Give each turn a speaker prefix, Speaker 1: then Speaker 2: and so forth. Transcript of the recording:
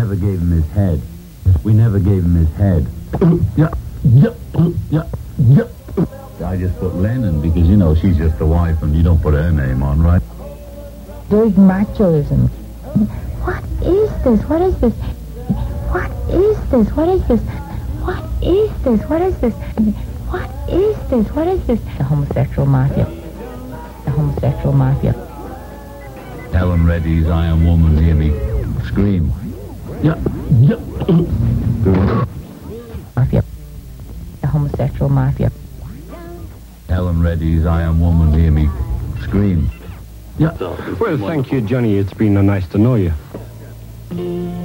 Speaker 1: never gave him his head. We never gave him his head. Yeah, yeah, yeah, yeah. I just put Lennon because, you know, she's just the wife and you don't put her name on, right?
Speaker 2: Big machoism. What is this? What is this? What is this? What is this? What is this? What is this? What is this? What is this? The homosexual mafia. The homosexual mafia.
Speaker 1: Helen Reddy's I Am Woman, hear me scream. Yeah, yeah.
Speaker 2: Mafia. The homosexual mafia.
Speaker 1: Helen Reddy's I Am Woman, hear me scream. Yeah.
Speaker 3: Well, thank you, Johnny. It's been nice to know you.